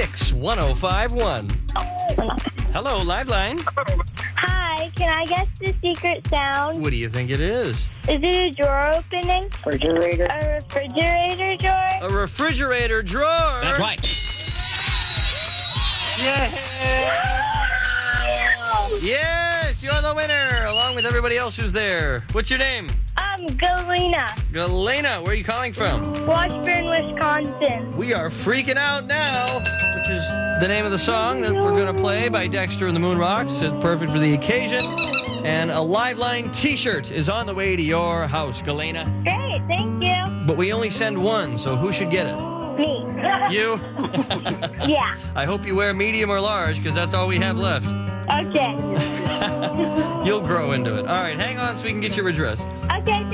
888-936-1051. Hello, Liveline. Hi, can I guess the secret sound? What do you think it is? Is it a drawer opening? Refrigerator. A refrigerator drawer? A refrigerator drawer. That's right. Yes, you're the winner, along with everybody else who's there. What's your name? Galena. Galena, where are you calling from? Washburn, Wisconsin. We are freaking out now, which is the name of the song that we're going to play by Dexter and the Moonrocks. It's perfect for the occasion. And a Liveline t-shirt is on the way to your house, Galena. Great, thank you. But we only send one, so who should get it? Me. You? Yeah. I hope you wear medium or large, because that's all we have left. Okay. You'll grow into it. All right, hang on so we can get your address. Okay,